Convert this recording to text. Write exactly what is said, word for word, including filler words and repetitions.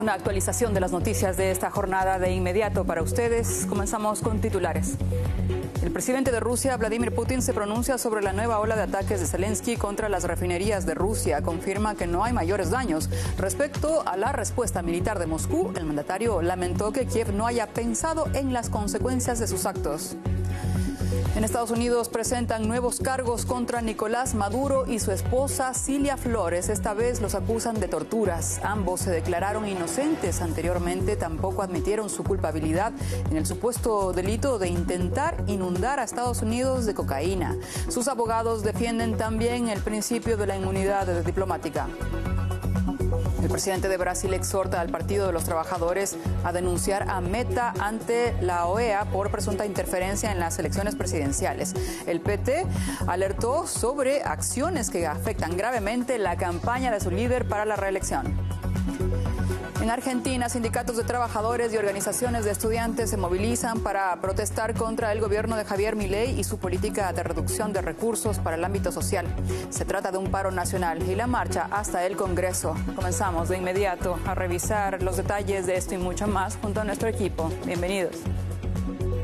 Una actualización de las noticias de esta jornada de inmediato para ustedes. Comenzamos con titulares. El presidente de Rusia, Vladimir Putin, se pronuncia sobre la nueva ola de ataques de Zelensky contra las refinerías de Rusia. Confirma que no hay mayores daños. Respecto a la respuesta militar de Moscú, el mandatario lamentó que Kiev no haya pensado en las consecuencias de sus actos. En Estados Unidos presentan nuevos cargos contra Nicolás Maduro y su esposa Cilia Flores. Esta vez los acusan de torturas. Ambos se declararon inocentes anteriormente. Tampoco admitieron su culpabilidad en el supuesto delito de intentar inundar a Estados Unidos de cocaína. Sus abogados defienden también el principio de la inmunidad diplomática. El presidente de Brasil exhorta al Partido de los Trabajadores a denunciar a Meta ante la O E A por presunta interferencia en las elecciones presidenciales. El P T alertó sobre acciones que afectan gravemente la campaña de su líder para la reelección. En Argentina, sindicatos de trabajadores y organizaciones de estudiantes se movilizan para protestar contra el gobierno de Javier Milei y su política de reducción de recursos para el ámbito social. Se trata de un paro nacional y la marcha hasta el Congreso. Comenzamos de inmediato a revisar los detalles de esto y mucho más junto a nuestro equipo. Bienvenidos.